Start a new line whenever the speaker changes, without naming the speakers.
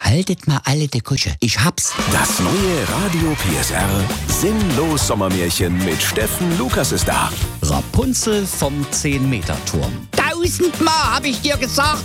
Haltet mal alle die Kusche. Ich hab's.
Das neue Radio PSR Sinnlos Sommermärchen mit Steffen Lukas ist da.
Rapunzel vom 10-Meter-Turm.
1000-mal hab ich dir gesagt,